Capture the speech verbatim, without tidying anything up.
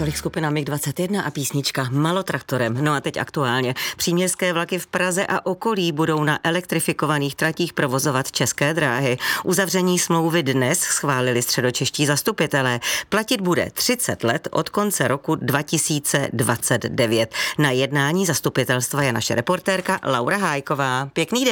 Tolik skupina MiG dvacet jedna a písnička Malotraktorem. No a teď aktuálně. Příměstské vlaky v Praze a okolí budou na elektrifikovaných tratích provozovat České dráhy. Uzavření smlouvy dnes schválili středočeští zastupitelé. Platit bude třicet let od konce roku dva tisíce dvacet devět. Na jednání zastupitelstva je naše reportérka Laura Hájková. Pěkný den.